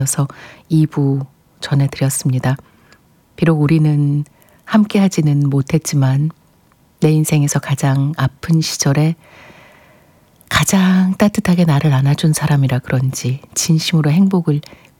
이어서 2부 전해드렸습니다. 비록 우리는 함께하지는 못했지만 내 인생에서 가장 아픈 시절에 가장 따뜻하게 나를 안아준 사람이라 그런지 진심으로 행복을